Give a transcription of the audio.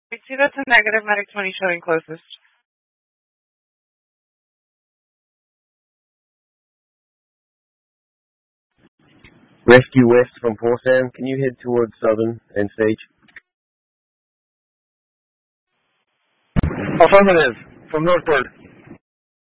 I see that's a negative medic 20 showing closest. Rescue west from Portsam. Can you head towards southern and stage? Affirmative. From northward.